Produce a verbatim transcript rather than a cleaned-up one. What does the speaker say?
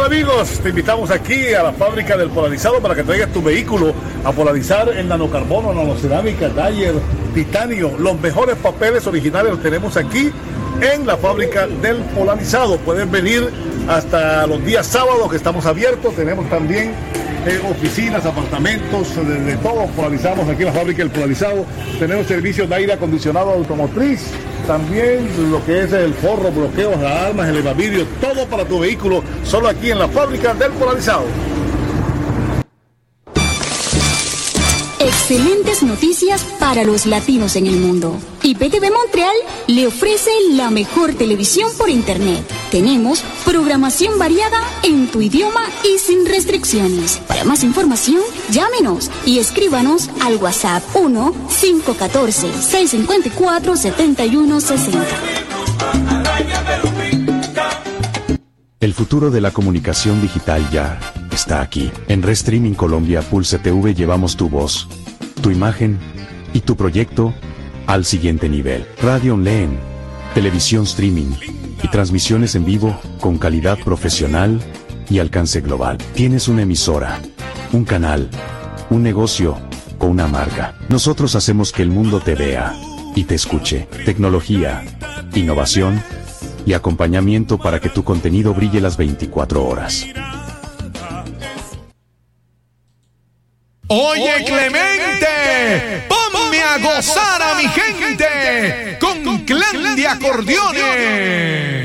Hola amigos, te invitamos aquí a la fábrica del polarizado para que traigas tu vehículo a polarizar en nanocarbono, nanocerámica, Dyer, titanio. Los mejores papeles originales los tenemos aquí en la fábrica del polarizado. Pueden venir hasta los días sábados que estamos abiertos. Tenemos también eh, oficinas, apartamentos, de, de todo polarizamos aquí en la fábrica del polarizado. Tenemos servicios de aire acondicionado automotriz, también lo que es el forro, bloqueos, alarmas, elevavidrio, todo para tu vehículo, solo aquí en la fábrica del polarizado. Excelentes noticias para los latinos en el mundo. I P T V Montreal le ofrece la mejor televisión por internet. Tenemos programación variada en tu idioma y sin restricciones. Para más información, llámenos y escríbanos al WhatsApp uno cinco uno cuatro, seis cinco cuatro, siete uno seis cero. El futuro de la comunicación digital ya está aquí. En Restreaming Colombia Pulse T V llevamos tu voz, tu imagen y tu proyecto al siguiente nivel. Radio online, televisión streaming y transmisiones en vivo con calidad profesional y alcance global. Tienes una emisora, un canal, un negocio o una marca. Nosotros hacemos que el mundo te vea y te escuche. Tecnología, innovación y acompañamiento para que tu contenido brille las veinticuatro horas. Oye, Clemente, ponme a gozar a mi gente con Clan de Acordeones.